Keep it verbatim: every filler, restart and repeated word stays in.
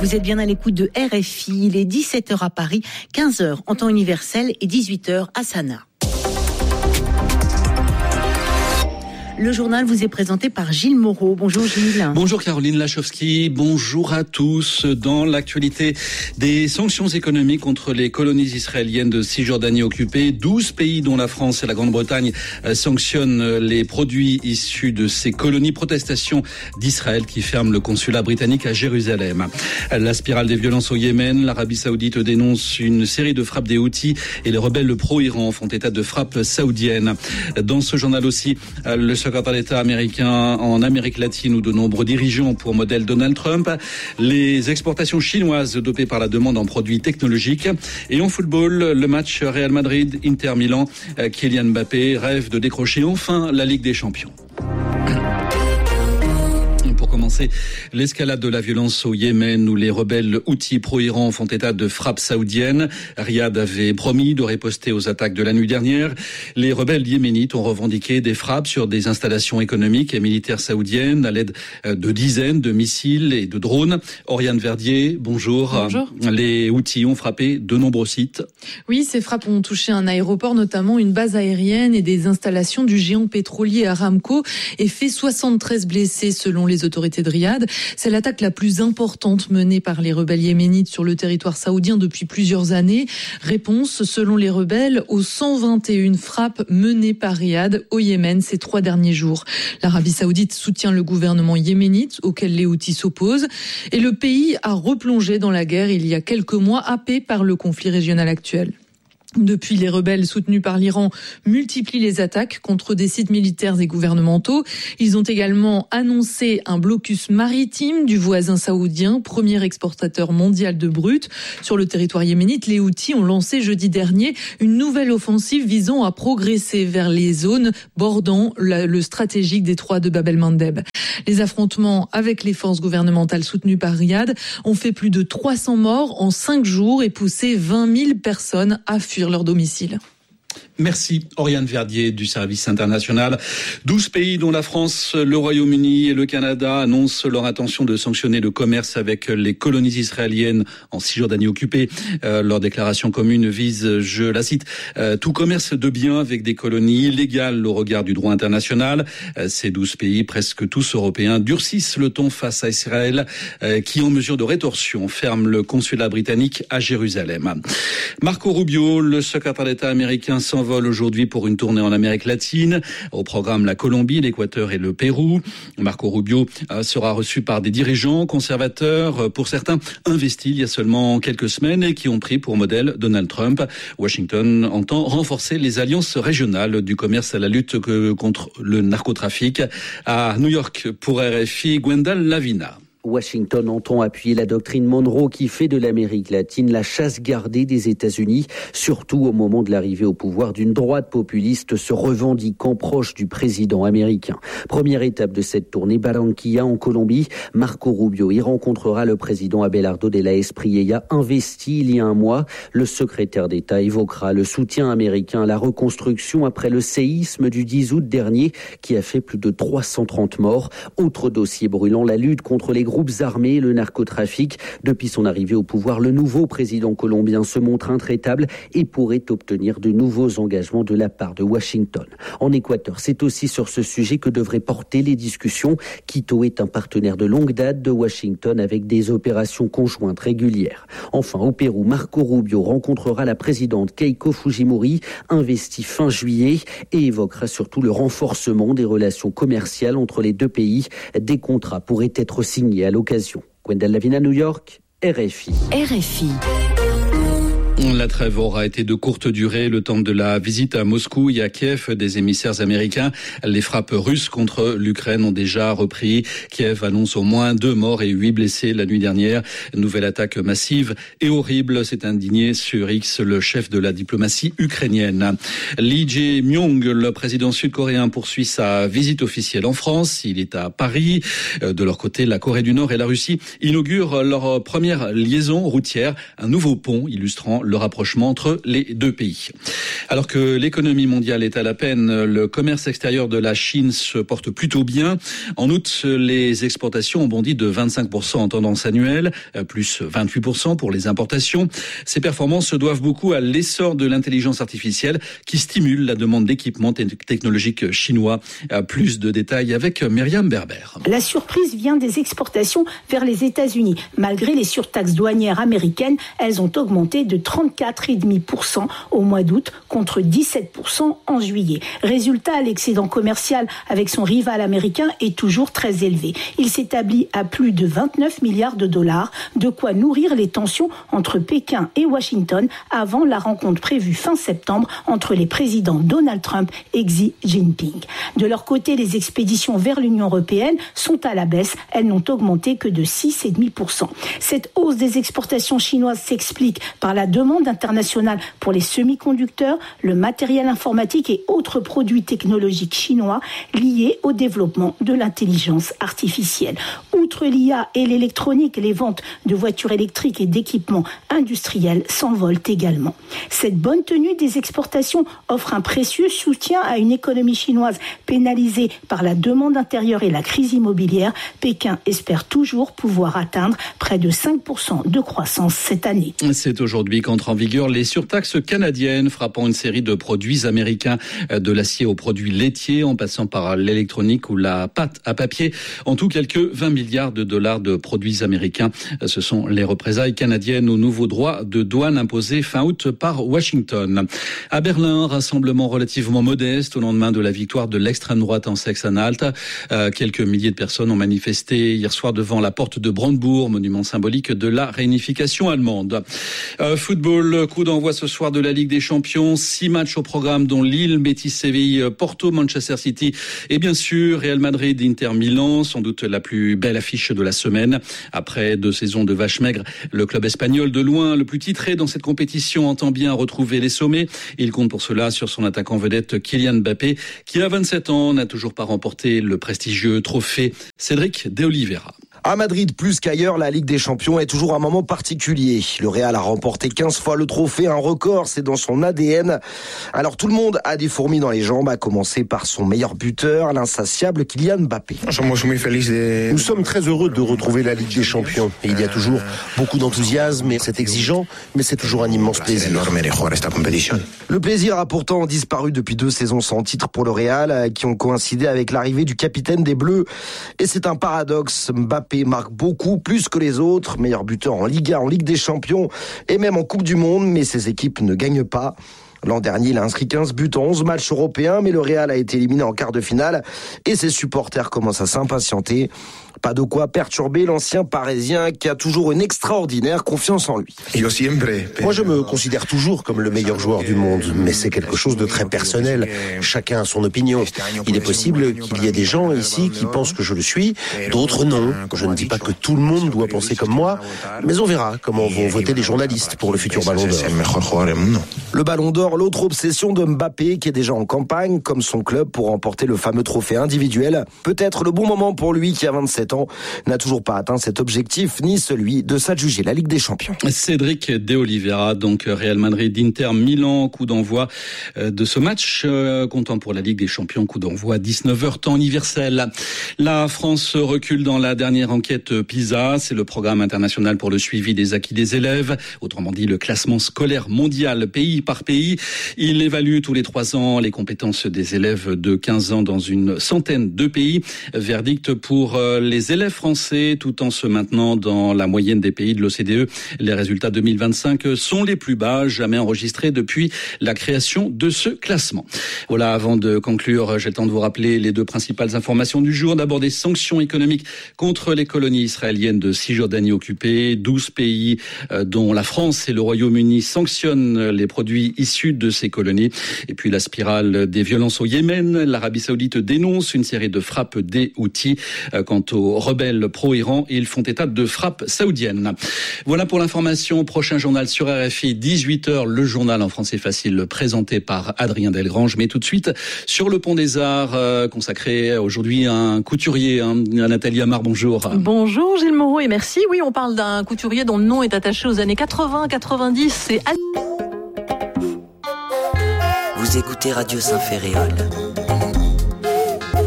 Vous êtes bien à l'écoute de R F I. Il est dix-sept heures à Paris, quinze heures en temps universel et dix-huit heures à Sanaa. Le journal vous est présenté par Gilles Moreau. Bonjour Gilles. Bonjour Caroline Lachowski, bonjour à tous. Dans l'actualité, des sanctions économiques contre les colonies israéliennes de Cisjordanie occupées. douze pays dont la France et la Grande-Bretagne sanctionnent les produits issus de ces colonies. Protestation d'Israël qui ferme le consulat britannique à Jérusalem. La spirale des violences au Yémen, l'Arabie Saoudite dénonce une série de frappes des Houthis et les rebelles pro-Iran font état de frappes saoudiennes. Dans ce journal aussi, le secrétaire d'État américain en Amérique latine où de nombreux dirigeants pour modèle Donald Trump, les exportations chinoises dopées par la demande en produits technologiques et en football, le match Real Madrid-Inter Milan, Kylian Mbappé rêve de décrocher enfin la Ligue des Champions. Pour commencer, l'escalade de la violence au Yémen où les rebelles Houthis pro-Iran font état de frappes saoudiennes. Riyad avait promis de riposter aux attaques de la nuit dernière. Les rebelles yéménites ont revendiqué des frappes sur des installations économiques et militaires saoudiennes à l'aide de dizaines de missiles et de drones. Oriane Verdier, bonjour. Bonjour. Les Houthis ont frappé de nombreux sites. Oui, ces frappes ont touché un aéroport, notamment une base aérienne et des installations du géant pétrolier Aramco et fait soixante-treize blessés selon les autorités de Riyad. C'est l'attaque la plus importante menée par les rebelles yéménites sur le territoire saoudien depuis plusieurs années. Réponse, selon les rebelles, aux cent vingt et une frappes menées par Riyad au Yémen ces trois derniers jours. L'Arabie saoudite soutient le gouvernement yéménite auquel les Houthis s'opposent et le pays a replongé dans la guerre il y a quelques mois, happé par le conflit régional actuel. Depuis, les rebelles soutenus par l'Iran multiplient les attaques contre des sites militaires et gouvernementaux. Ils ont également annoncé un blocus maritime du voisin saoudien, premier exportateur mondial de brut. Sur le territoire yéménite, les Houthis ont lancé jeudi dernier une nouvelle offensive visant à progresser vers les zones bordant le stratégique détroit de Bab el-Mandeb. Les affrontements avec les forces gouvernementales soutenues par Riyad ont fait plus de trois cents morts en cinq jours et poussé vingt mille personnes à fuir leur domicile. Merci Oriane Verdier du service international. douze pays dont la France, le Royaume-Uni et le Canada annoncent leur intention de sanctionner le commerce avec les colonies israéliennes en Cisjordanie occupée. Euh, leur déclaration commune vise, je la cite, euh, tout commerce de biens avec des colonies illégales au regard du droit international. Euh, ces douze pays, presque tous européens, durcissent le ton face à Israël euh, qui, en mesure de rétorsion, ferme le consulat britannique à Jérusalem. Marco Rubio, le secrétaire d'État américain, s'envole aujourd'hui pour une tournée en Amérique latine. Au programme la Colombie, l'Équateur et le Pérou. Marco Rubio sera reçu par des dirigeants conservateurs, pour certains investis il y a seulement quelques semaines et qui ont pris pour modèle Donald Trump. Washington entend renforcer les alliances régionales du commerce à la lutte contre le narcotrafic. À New York, pour R F I, Gwendal Lavina. Washington entend appuyer la doctrine Monroe qui fait de l'Amérique latine la chasse gardée des États-Unis, surtout au moment de l'arrivée au pouvoir d'une droite populiste se revendiquant proche du président américain. Première étape de cette tournée, Barranquilla en Colombie. Marco Rubio y rencontrera le président Abelardo de la Espriella, investi il y a un mois. Le secrétaire d'État évoquera le soutien américain à la reconstruction après le séisme du dix août dernier qui a fait plus de trois cent trente morts. Autre dossier brûlant, la lutte contre les groupes armés et le narcotrafic. Depuis son arrivée au pouvoir, le nouveau président colombien se montre intraitable et pourrait obtenir de nouveaux engagements de la part de Washington. En Équateur, c'est aussi sur ce sujet que devraient porter les discussions. Quito est un partenaire de longue date de Washington avec des opérations conjointes régulières. Enfin, au Pérou, Marco Rubio rencontrera la présidente Keiko Fujimori, investie fin juillet, et évoquera surtout le renforcement des relations commerciales entre les deux pays. Des contrats pourraient être signés à l'occasion. Gwendal Lavina, New York, R F I. R F I. La trêve aura été de courte durée, le temps de la visite à Moscou et à Kiev des émissaires américains. Les frappes russes contre l'Ukraine ont déjà repris. Kiev annonce au moins deux morts et huit blessés la nuit dernière. Nouvelle attaque massive et horrible, s'est indigné sur X le chef de la diplomatie ukrainienne. Lee Jae-myung, le président sud-coréen, poursuit sa visite officielle en France. Il est à Paris. De leur côté, la Corée du Nord et la Russie inaugurent leur première liaison routière, un nouveau pont illustrant le le rapprochement entre les deux pays. Alors que l'économie mondiale est à la peine, le commerce extérieur de la Chine se porte plutôt bien. En août, les exportations ont bondi de vingt-cinq pour cent en tendance annuelle, plus vingt-huit pour cent pour les importations. Ces performances se doivent beaucoup à l'essor de l'intelligence artificielle qui stimule la demande d'équipements technologiques chinois. Plus de détails avec Myriam Berber. La surprise vient des exportations vers les États-Unis. Malgré les surtaxes douanières américaines, elles ont augmenté de trente-quatre virgule cinq pour cent au mois d'août contre dix-sept pour cent en juillet. Résultat, l'excédent commercial avec son rival américain est toujours très élevé. Il s'établit à plus de vingt-neuf milliards de dollars, de quoi nourrir les tensions entre Pékin et Washington avant la rencontre prévue fin septembre entre les présidents Donald Trump et Xi Jinping. De leur côté, les expéditions vers l'Union européenne sont à la baisse. Elles n'ont augmenté que de six virgule cinq pour cent. Cette hausse des exportations chinoises s'explique par la demande internationale pour les semi-conducteurs, le matériel informatique et autres produits technologiques chinois liés au développement de l'intelligence artificielle. Outre l'I A et l'électronique, les ventes de voitures électriques et d'équipements industriels s'envolent également. Cette bonne tenue des exportations offre un précieux soutien à une économie chinoise pénalisée par la demande intérieure et la crise immobilière. Pékin espère toujours pouvoir atteindre près de cinq pour cent de croissance cette année. C'est aujourd'hui qu'entrent en vigueur les surtaxes canadiennes frappant une série de produits américains, de l'acier aux produits laitiers en passant par l'électronique ou la pâte à papier. En tout, quelques vingt milliards de dollars de produits américains. Ce sont les représailles canadiennes aux nouveaux droits de douane imposés fin août par Washington. À Berlin, rassemblement relativement modeste au lendemain de la victoire de l'extrême droite en Saxe-Anhalt. Euh, quelques milliers de personnes ont manifesté hier soir devant la porte de Brandebourg, monument symbolique de la réunification allemande. Euh, football, coup d'envoi ce soir de la Ligue des Champions. Six matchs au programme, dont Lille, Betis, Séville, Porto, Manchester City et bien sûr Real Madrid, Inter Milan, sans doute la plus belle affiche de la semaine. Après deux saisons de vache maigre, le club espagnol de loin le plus titré dans cette compétition entend bien retrouver les sommets. Il compte pour cela sur son attaquant vedette Kylian Mbappé, qui à vingt-sept ans n'a toujours pas remporté le prestigieux trophée. Cédric de Oliveira. À Madrid, plus qu'ailleurs, la Ligue des Champions est toujours un moment particulier. Le Real a remporté quinze fois le trophée, un record, c'est dans son A D N. Alors tout le monde a des fourmis dans les jambes, à commencer par son meilleur buteur, l'insatiable Kylian Mbappé. Nous sommes très heureux de retrouver la Ligue des Champions. Et il y a toujours beaucoup d'enthousiasme et c'est exigeant, mais c'est toujours un immense plaisir. Le plaisir a pourtant disparu depuis deux saisons sans titre pour le Real, qui ont coïncidé avec l'arrivée du capitaine des Bleus. Et c'est un paradoxe. Mbappé marque beaucoup, plus que les autres, meilleur buteur en Liga, en Ligue des Champions et même en Coupe du Monde, mais ses équipes ne gagnent pas. L'an dernier, il a inscrit quinze buts en onze matchs européens, mais le Real a été éliminé en quart de finale et ses supporters commencent à s'impatienter. Pas de quoi perturber l'ancien Parisien qui a toujours une extraordinaire confiance en lui. Moi, je me considère toujours comme le meilleur joueur du monde, mais c'est quelque chose de très personnel. Chacun a son opinion. Il est possible qu'il y ait des gens ici qui pensent que je le suis, d'autres non. Je ne dis pas que tout le monde doit penser comme moi, mais on verra comment vont voter les journalistes pour le futur Ballon d'Or. Le Ballon d'Or, l'autre obsession de Mbappé qui est déjà en campagne, comme son club, pour remporter le fameux trophée individuel. Peut-être le bon moment pour lui qui a vingt-sept ans, n'a toujours pas atteint cet objectif, ni celui de s'adjuger la Ligue des Champions. Cédric de Oliveira, donc Real Madrid, Inter Milan, coup d'envoi de ce match, comptant pour la Ligue des Champions, coup d'envoi dix-neuf heures temps universel. La France recule dans la dernière enquête PISA, c'est le programme international pour le suivi des acquis des élèves, autrement dit le classement scolaire mondial pays par pays. Il évalue tous les trois ans les compétences des élèves de quinze ans dans une centaine de pays. Verdict pour les Les élèves français, tout en se maintenant dans la moyenne des pays de l'O C D E. Les résultats deux mille vingt-cinq sont les plus bas jamais enregistrés depuis la création de ce classement. Voilà, avant de conclure, j'ai le temps de vous rappeler les deux principales informations du jour. D'abord, des sanctions économiques contre les colonies israéliennes de Cisjordanie occupées. douze pays, dont la France et le Royaume-Uni, sanctionnent les produits issus de ces colonies. Et puis la spirale des violences au Yémen. L'Arabie Saoudite dénonce une série de frappes des Houthis. Quant aux rebelles pro-Iran, ils font état de frappes saoudiennes. Voilà pour l'information. Prochain journal sur R F I, dix-huit heures, le journal en français facile présenté par Adrien Delgrange. Mais tout de suite, sur le Pont des Arts, euh, consacré aujourd'hui à un couturier, hein, à Nathalie Amar, bonjour. Bonjour Gilles Moreau et merci. Oui, on parle d'un couturier dont le nom est attaché aux années quatre-vingts quatre-vingt-dix. C'est Vous écoutez Radio Saint-Féréol.